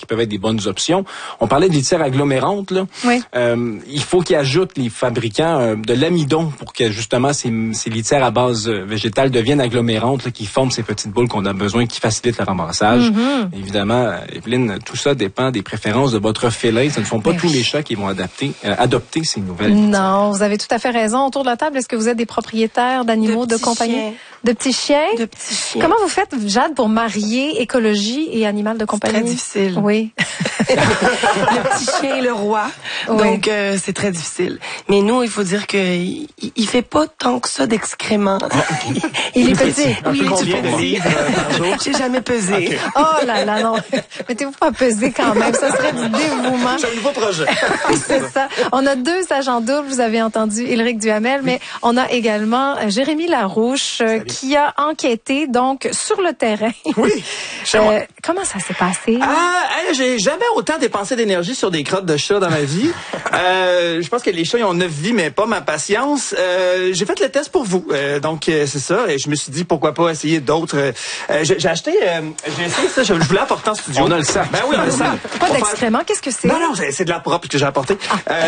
peuvent être des bonnes options. On parlait de litières agglomérantes, là. Oui. Il faut qu'ils ajoutent, les fabricants, de l'amidon pour que justement ces litières à base végétale deviennent agglomérantes, là, qui forment ces petites boules qu'on a besoin, qui facilitent le ramassage. Évidemment, Evelyne, tout ça dépend des préférences de votre félin. Ce ne sont pas tous les chats qui vont adopter ces nouvelles litières. Non, vous avez tout à fait raison. Autour de la table, est-ce que vous êtes des propriétaires d'animaux de compagnie? De petits chiens? De petits chiens. Comment vous faites, Jade, pour marier écologie et animal de compagnie? C'est très difficile. Oui. Le petit chien est le roi. Oui. Donc, c'est très difficile. Mais nous, il faut dire que il fait pas tant que ça d'excréments. Il est petit. Oui, il est Combien de petit. livres par jour? J'ai jamais pesé. Okay. Oh là là, non. Mettez-vous pas à peser quand même. Ça serait du dévouement. C'est un nouveau projet. C'est ça. On a 2 agents doubles. Vous avez entendu Éric Duhamel, mais on a également Jérémy Larouche qui a enquêté donc sur le terrain. Oui, chez moi. Comment ça s'est passé? J'ai jamais autant dépensé d'énergie sur des crottes de chat dans ma vie. Je pense que les chats ils ont 9 vies, mais pas ma patience. J'ai fait le test pour vous. Donc, c'est ça. Et je me suis dit, pourquoi pas essayer d'autres. J'ai essayé ça. Je voulais apporter en studio. On a le sac. Ben oui, on a le sac. Pas d'excréments. Qu'est-ce que c'est? Non, c'est de la propre que j'ai apporté.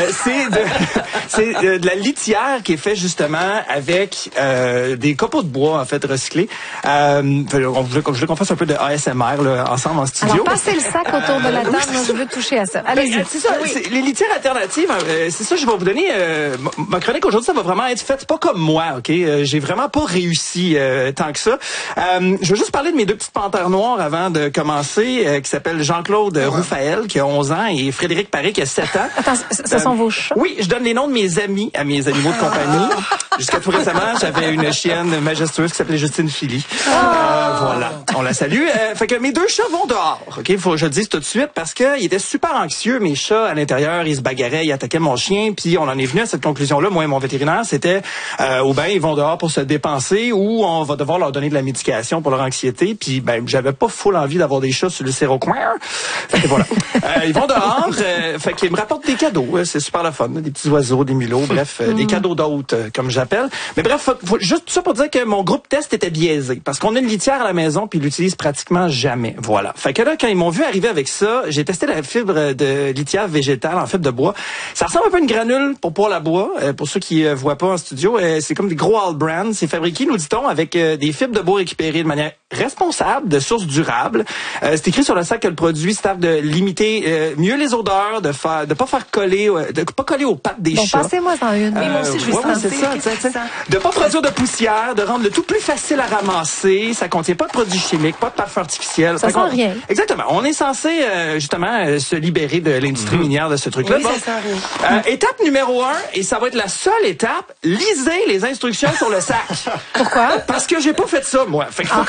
C'est de la litière qui est fait justement avec des copeaux de bois, en fait, recyclés. Je voulais qu'on fasse un peu de ASMR là, ensemble en studio. Alors, passez le sac autour de la table. Moi, je veux toucher à ça. Allez-y. C'est ça, les litières alternatives, c'est ça, je vais vous donner... ma chronique aujourd'hui, ça va vraiment être faite pas comme moi, OK? J'ai vraiment pas réussi tant que ça. Je veux juste parler de mes 2 petites panthères noires avant de commencer, qui s'appellent Jean-Claude Roufaël, qui a 11 ans, et Frédéric Paré, qui a 7 ans. Attends, ce sont vos chats? Oui, je donne les noms de mes amis à mes animaux de compagnie. Jusqu'à tout récemment, j'avais une chienne majestueuse qui s'appelait Justine Philly. Voilà, on la salue. Fait que mes 2 chats vont dehors, OK? Faut que je le dise tout de suite, parce qu'ils étaient super anxieux, mes chats, à l'intérieur, ils se bagarraient, ils attaquaient mon chien, puis on en est venu à cette conclusion-là, moi et mon vétérinaire, c'était, ou ben ils vont dehors pour se dépenser, ou on va devoir leur donner de la médication pour leur anxiété, puis ben j'avais pas full envie d'avoir des chats sur le sérocoin. Fait que voilà. Ils vont dehors, fait qu'ils me rapportent des cadeaux, c'est super le fun, des petits oiseaux, des mulots, bref, des cadeaux d'hôtes, comme j'appelle. Mais bref, juste tout ça pour dire que mon groupe test était biaisé, parce qu'on a une litière à la maison, puis ils l'utilisent pratiquement jamais. Voilà. Fait que là, quand ils m'ont vu arriver avec ça, j'ai testé la fibre de litière végétale en fibre de bois. Ça ressemble un peu à une granule pour poêle à bois. Pour ceux qui voient pas en studio, c'est comme des gros all brands. C'est fabriqué, nous dit-on, avec des fibres de bois récupérées de manière responsable, de sources durables. C'est écrit sur le sac que le produit sert de limiter mieux les odeurs, de pas faire coller, de pas coller aux pattes des chats. Passez-moi en une. Mais moi aussi, je veux c'est ça. De pas produire de poussière, de rendre le tout plus facile à ramasser. Ça contient pas de produits chimiques, pas de parfum artificiel. Ça sent rien. Exactement. On est censé justement se libérer de l'industrie minière de ce truc-là. Oui, ça sent rien. Étape numéro 1, et ça va être la seule étape, lisez les instructions sur le sac. Pourquoi? Parce que j'ai pas fait ça, moi. Fait qu'il faut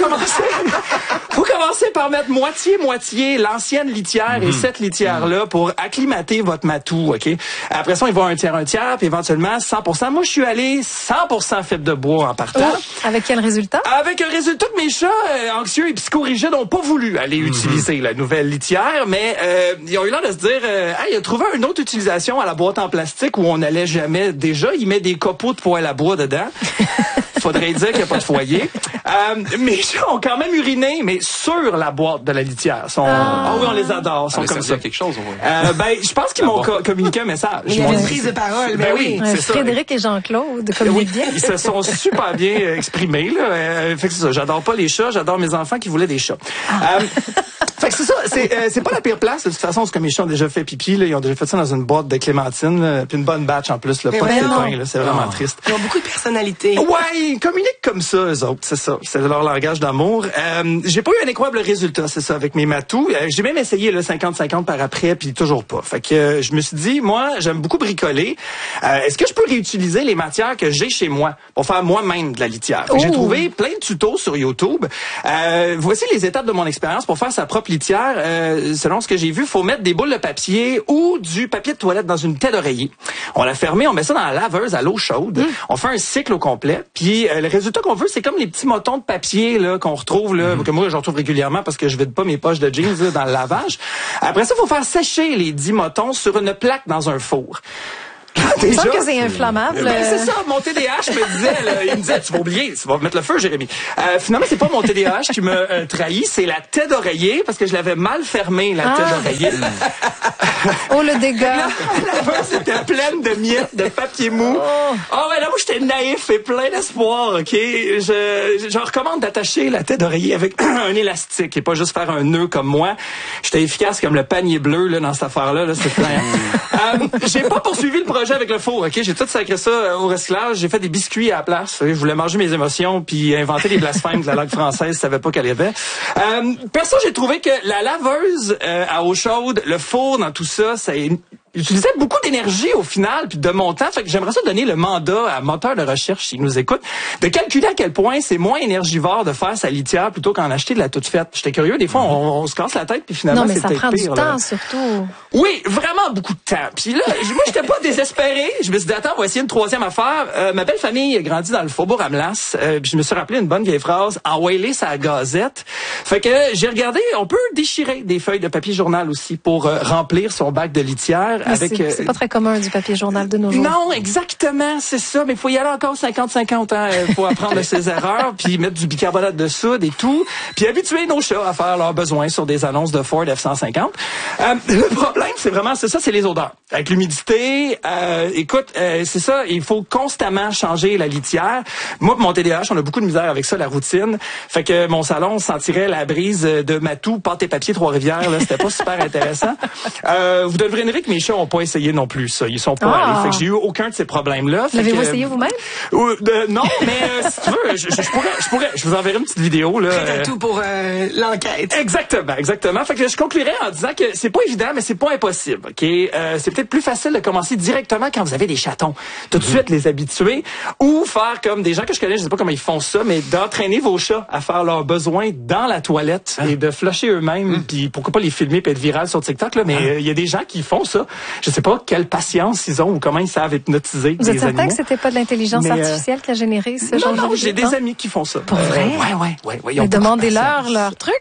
commencer par mettre moitié l'ancienne litière et cette litière-là pour acclimater votre matou, OK? Après ça, il va un tiers, puis éventuellement 100%. Moi, je suis allé 100% fibre de bois en partant. Avec quel résultat? Avec un résultat que mes chats anxieux et psychorigides n'ont pas voulu aller utiliser la nouvelle litière, mais ils ont eu l'air de se dire il a trouvé une autre utilisation à la boîte en plastique où on n'allait jamais. Déjà, il met des copeaux de poêle à bois dedans. Faudrait dire qu'il n'y a pas de foyer. Mes chats ont quand même uriné, mais sur la boîte de la litière. Ah oui, on les adore. Ils sont comme ça. Quelque chose, je pense qu'ils m'ont communiqué un message. Il y a une prise de parole. Ben oui, c'est ça. Frédéric et Jean-Claude communiquent bien. Ils se sont super bien exprimés, là. Fait que c'est ça. J'adore pas les chats, j'adore mes enfants qui voulaient des chats. Fait que c'est ça, c'est pas la pire place. De toute façon, c'est comme mes chats ont déjà fait pipi, là. Ils ont déjà fait ça dans une boîte de clémentine, là, puis une bonne batch en plus, là. Pas de pépins, là. C'est vraiment triste. Ils ont beaucoup de personnalité. Ouais, ils communiquent comme ça, eux autres. C'est ça. C'est leur langage d'amour. J'ai pas eu un incroyable résultat, c'est ça, avec mes matous. J'ai même essayé, le 50-50 par après, puis toujours pas. Fait que je me suis dit, moi, j'aime beaucoup bricoler. Est-ce que je peux réutiliser les matières que j'ai chez moi pour faire moi-même de la litière? J'ai trouvé plein de tutos sur YouTube. Voici les étapes de mon expérience pour faire sa propre litière. Selon ce que j'ai vu, faut mettre des boules de papier ou du papier de toilette dans une tête d'oreiller. On la ferme, on met ça dans la laveuse à l'eau chaude. On fait un cycle au complet. Puis le résultat qu'on veut, c'est comme les petits motons de papier là qu'on retrouve là, que moi je retrouve régulièrement parce que je vide pas mes poches de jeans là, dans le lavage. Après ça, il faut faire sécher les 10 motons sur une plaque dans un four. Il me Déjà, semble que c'est inflammable. Ben, c'est ça, mon TDAH me disait, là, il me disait, tu vas oublier, tu vas mettre le feu, Jérémy. Finalement, c'est pas mon TDAH qui me trahit, c'est la tête d'oreiller, parce que je l'avais mal fermée, la tête d'oreiller. Oh, le dégât. La main, c'était pleine de miettes, de papier mou. Oh, ouais, là, moi, j'étais naïf et plein d'espoir, OK? Je recommande d'attacher la tête d'oreiller avec un élastique et pas juste faire un nœud comme moi. J'étais efficace comme le panier bleu, là, dans cette affaire-là, là, c'était plein. J'ai pas poursuivi le projet avec le four, OK? J'ai tout sacré ça au recyclage. J'ai fait des biscuits à la place. Je voulais manger mes émotions puis inventer des blasphèmes de la langue française. Je savais pas qu'elle y avait. Perso, j'ai trouvé que la laveuse à eau chaude, le four dans tout ça, ça utilisait beaucoup d'énergie au final puis de mon temps. Fait que j'aimerais ça donner le mandat à moteur de recherche s'il nous écoute de calculer à quel point c'est moins énergivore de faire sa litière plutôt qu'en acheter de la toute faite. J'étais curieux, des fois on se casse la tête puis finalement c'est peut-être pire. Non, mais ça prend du temps là. surtout. Oui, vraiment beaucoup de temps. Puis là, moi j'étais pas désespéré. Je me suis dit attends, on va essayer une troisième affaire. Ma belle famille a grandi dans le Faubourg Amelas. Puis je me suis rappelé une bonne vieille phrase, envoyer ça à la gazette. Fait que j'ai regardé, on peut déchirer des feuilles de papier journal aussi pour remplir son bac de litière. C'est pas très commun du papier journal de nos jours. Non, exactement, c'est ça. Mais il faut y aller encore 50-50 ans pour apprendre de ses erreurs, puis mettre du bicarbonate de soude et tout, puis habituer nos chats à faire leurs besoins sur des annonces de Ford F-150. Le problème, c'est les odeurs. Avec l'humidité, écoute, c'est ça, il faut constamment changer la litière. Moi, mon TDAH, on a beaucoup de misère avec ça, la routine. Fait que mon salon sentirait la brise de Matou, pâte et papier Trois-Rivières. Là, c'était pas super intéressant. Vous devrinerez que mes chats ont pas essayé non plus ça. Ils sont pas allés. Fait que j'ai eu aucun de ces problèmes-là. L'avez-vous essayé vous-même? Non, mais si tu veux, je pourrais. Je vous enverrai une petite vidéo là. Prêt à tout pour l'enquête. Exactement. Fait que je conclurai en disant que c'est pas évident, mais c'est pas impossible. Ok, c'est peut-être plus facile de commencer directement quand vous avez des chatons. Tout de suite les habituer, ou faire comme des gens que je connais, je sais pas comment ils font ça, mais d'entraîner vos chats à faire leurs besoins dans la toilette et de flusher eux-mêmes. Puis pourquoi pas les filmer et être viral sur TikTok là. Mais il y a des gens qui font ça. Je sais pas quelle patience ils ont ou comment ils savent hypnotiser Vous des êtes certain animaux. que c'était pas de l'intelligence artificielle qui a généré ce genre de Non, j'ai des vidéo? amis qui font ça. Pour vrai? Ouais. Mais demandez-leur leur truc.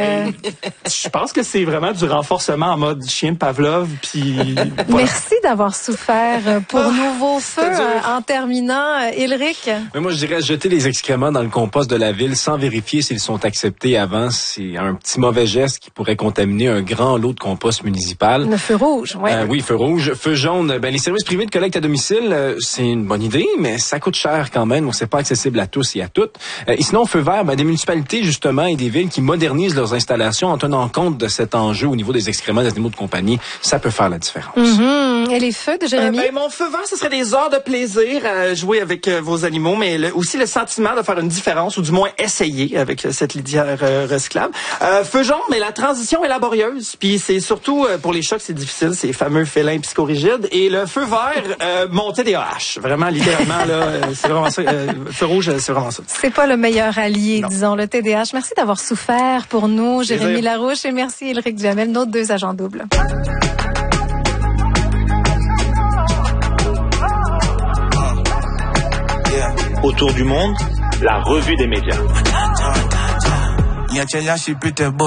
Je pense que c'est vraiment du renforcement en mode chien de Pavlov. Puis voilà. Merci d'avoir souffert pour Nouveau Feu en terminant, Ulrich. Mais moi, je dirais jeter les excréments dans le compost de la ville sans vérifier s'ils sont acceptés avant. C'est un petit mauvais geste qui pourrait contaminer un grand lot de compost municipal. Le feu rouge, oui. Oui, feu rouge. Feu jaune, les services privés de collecte à domicile, c'est une bonne idée, mais ça coûte cher quand même. Donc, c'est pas accessible à tous et à toutes. Et sinon, feu vert, des municipalités, justement, et des villes qui modernisent leurs installations en tenant compte de cet enjeu au niveau des excréments des animaux de compagnie, ça peut faire la différence. Et les feux de Jérémy? Mon feu vert, ce serait des heures de plaisir à jouer avec vos animaux, mais aussi le sentiment de faire une différence, ou du moins essayer avec cette litière recyclable. Feu jaune, mais la transition est laborieuse, puis c'est surtout pour les chats que c'est difficile, ces fameux félins psychorigides. Et le feu vert, monter des haches. Vraiment, littéralement, là, c'est vraiment ça. Feu rouge, c'est vraiment ça. C'est pas le meilleur allié, disons, le TDAH. Merci d'avoir souffert pour nous, Jérémy Larouche, et merci Ulrich Duhamel, nos deux agents doubles. Autour du monde, la revue des médias.